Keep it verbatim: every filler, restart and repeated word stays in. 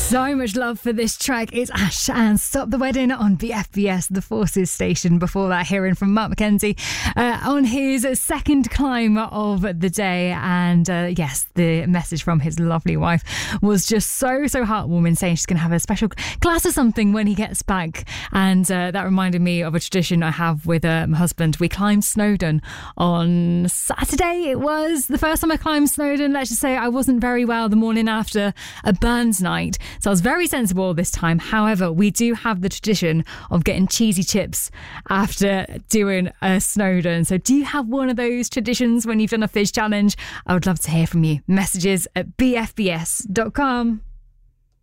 So much love for this track. It's Ash and Stop the Wedding on B F B S, the Forces station. Before that, hearing from Mark McKenzie uh, on his second climb of the day. And uh, yes, the message from his lovely wife was just so, so heartwarming, saying she's going to have a special glass of something when he gets back. And uh, that reminded me of a tradition I have with uh, my husband. We climbed Snowdon on Saturday. It was the first time I climbed Snowdon. Let's just say I wasn't very well the morning after a Burns night. So I was very sensible this time. However, we do have the tradition of getting cheesy chips after doing a Snowdon. So do you have one of those traditions when you've done a fizz challenge? I would love to hear from you. Messages at b f b s dot com.